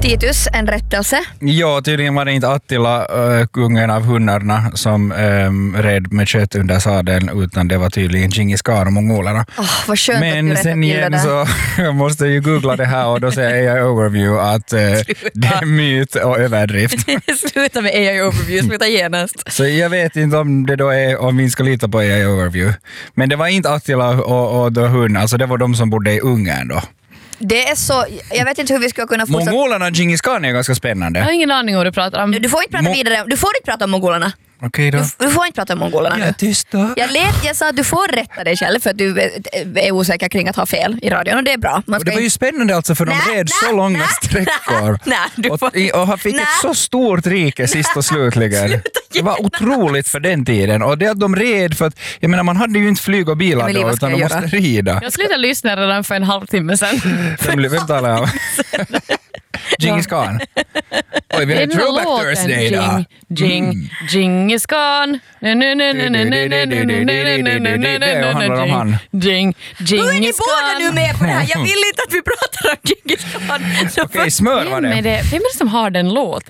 Titus, en rättelse. Ja, tydligen var det inte Attila, kungen av hundarna, som red med kött under sadeln, utan det var tydligen Djingis khan och mongolerna. Vad skönt. Men sen igen så jag måste ju googla det här och då säger AI Overview att det är myt och överdrift. Sluta med AI Overview, sluta genast. Så jag vet inte om det då är, om vi ska lita på AI Overview. Men det var inte Attila och då hund, alltså det var de som bodde i Ungern då. Det är så, jag vet inte hur vi ska kunna fortsätta. Mongolerna och Djingis khan är ganska spännande. Jag har ingen aning om vad du pratar om. Du får inte prata vidare, du får inte prata om mongolerna. Okej då. Du får inte prata om mongolerna. Jag är tyst då. Jag sa att du får rätta dig själv för att du är osäker kring att ha fel i radion och det är bra. Och det var ju spännande alltså för de red så långa sträckor och fick ett så stort rike sist och slutligen. Det var otroligt för den tiden och det att de red för att, jag menar man hade ju inte flyg och bilar då utan de måste rida. Jag slutade lyssna redan för en halvtimme sedan. Vem talar jag om? Djingis khan. Oj, vi har Throwback Thursday idag. Djingis khan. Det handlar om han. Hur är ni båda nu med på det här? Jag vill inte att vi pratar om Djingis khan. Okej, smör var det. Vem är det som har den låten?